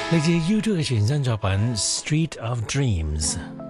嚟自 U2 嘅全新作品《Street of Dreams》。